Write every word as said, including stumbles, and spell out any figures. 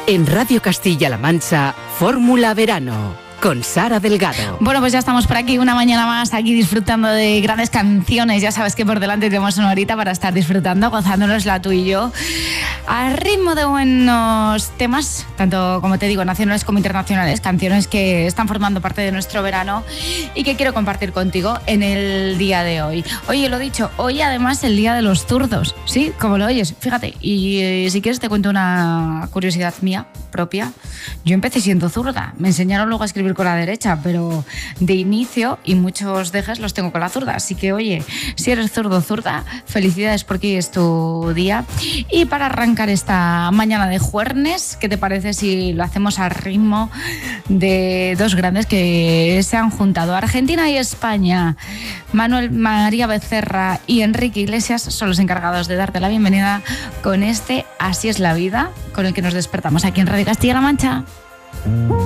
En Radio Castilla-La Mancha, Fórmula Verano, con Sara Delgado. Bueno, pues ya estamos por aquí una mañana más, aquí disfrutando de grandes canciones. Ya sabes que por delante tenemos una horita para estar disfrutando, gozándonosla tú y yo, a ritmo de buenos temas, tanto, como te digo, nacionales como internacionales, canciones que están formando parte de nuestro verano y que quiero compartir contigo en el día de hoy. Oye, lo dicho, hoy además el día de los zurdos, ¿sí? Como lo oyes, fíjate. Y eh, si quieres te cuento una curiosidad mía propia. Yo empecé siendo zurda, me enseñaron luego a escribir con la derecha, pero de inicio, y muchos dejes los tengo con la zurda. Así que, oye, si eres zurdo o zurda, felicidades porque hoy es tu día. Y para arrancar esta mañana de jueves, ¿qué te parece si lo hacemos al ritmo de dos grandes que se han juntado? Argentina y España. Manuel María Becerra y Enrique Iglesias son los encargados de darte la bienvenida con este Así es la vida, con el que nos despertamos aquí en Radio Castilla-La Mancha.